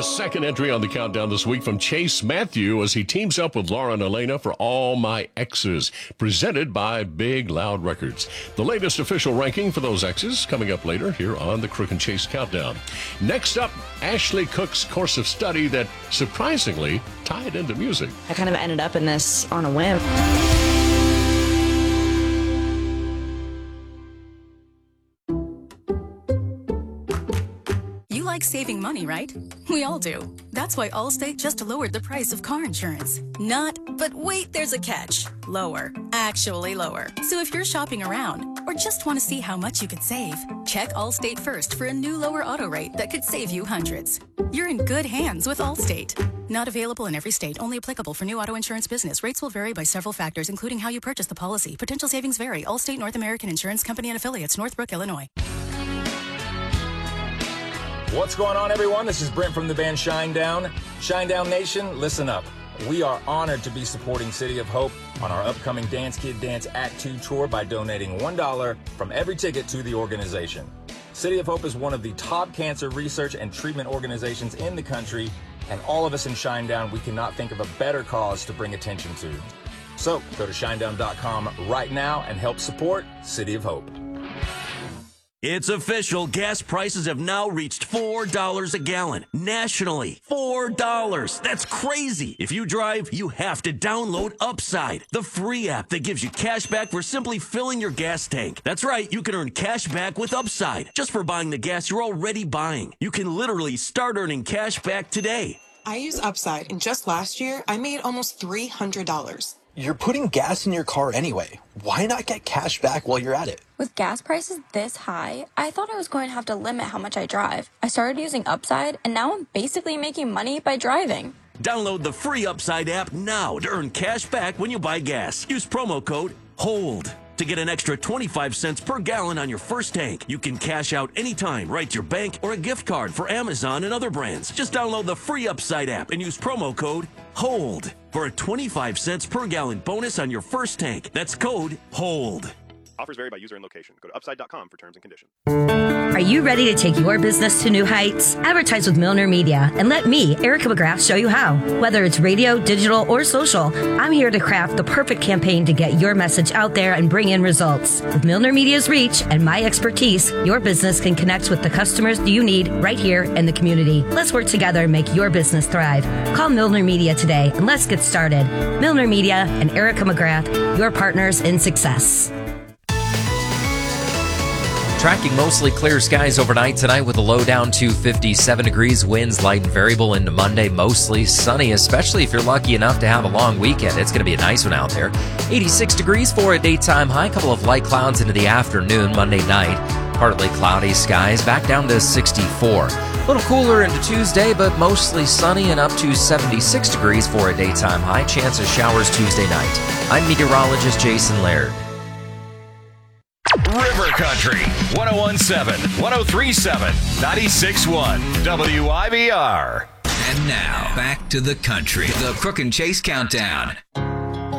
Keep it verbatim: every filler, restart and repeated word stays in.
A second entry on the countdown this week from Chase Matthew as he teams up with Lauren Elena for All My Exes, presented by Big Loud Records. The latest official ranking for those exes coming up later here on the Crook and Chase Countdown. Next up, Ashley Cook's course of study that surprisingly tied into music. I kind of ended up in this on a whim. Like saving money, right? We all do. That's why Allstate just lowered the price of car insurance. Not, but wait, there's a catch. Lower. Actually lower. So if you're shopping around or just want to see how much you could save, check Allstate first for a new lower auto rate that could save you hundreds. You're in good hands with Allstate. Not available in every state. Only applicable for new auto insurance business. Rates will vary by several factors, including how you purchase the policy. Potential savings vary. Allstate North American Insurance Company and Affiliates, Northbrook, Illinois. What's going on, everyone? This is Brent from the band Shinedown. Shinedown Nation, listen up. We are honored to be supporting City of Hope on our upcoming Dance Kid Dance Act two tour by donating one dollar from every ticket to the organization. City of Hope is one of the top cancer research and treatment organizations in the country, and all of us in Shinedown, we cannot think of a better cause to bring attention to. So go to shinedown dot com right now and help support City of Hope. It's official. Gas prices have now reached four dollars a gallon. Nationally, four dollars. That's crazy. If you drive, you have to download Upside, the free app that gives you cash back for simply filling your gas tank. That's right. You can earn cash back with Upside just for buying the gas you're already buying. You can literally start earning cash back today. I use Upside, and just last year, I made almost three hundred dollars. You're putting gas in your car anyway. Why not get cash back while you're at it? With gas prices this high, I thought I was going to have to limit how much I drive. I started using Upside, and now I'm basically making money by driving. Download the free Upside app now to earn cash back when you buy gas. Use promo code HOLD to get an extra twenty-five cents per gallon on your first tank. You can cash out anytime, right to your bank, or a gift card for Amazon and other brands. Just download the free Upside app and use promo code HOLD for a twenty-five cents per gallon bonus on your first tank. That's code HOLD. Offers vary by user and location. Go to upside dot com for terms and conditions. Are you ready to take your business to new heights? Advertise with Milner Media and let me, Erica McGrath, show you how. Whether it's radio, digital, or social, I'm here to craft the perfect campaign to get your message out there and bring in results. With Milner Media's reach and my expertise, your business can connect with the customers you need right here in the community. Let's work together and make your business thrive. Call Milner Media today and let's get started. Milner Media and Erica McGrath, your partners in success. Tracking mostly clear skies overnight tonight with a low down to fifty-seven degrees. Winds light and variable into Monday. Mostly sunny, especially if you're lucky enough to have a long weekend. It's going to be a nice one out there. eighty-six degrees for a daytime high. A couple of light clouds into the afternoon. Monday night, partly cloudy skies. Back down to sixty-four. A little cooler into Tuesday, but mostly sunny and up to seventy-six degrees for a daytime high. Chance of showers Tuesday night. I'm meteorologist Jason Laird. River Country, one oh one point seven, one oh three point seven, ninety-six point one, W I B R. And now, back to the country. The Crook and Chase Countdown.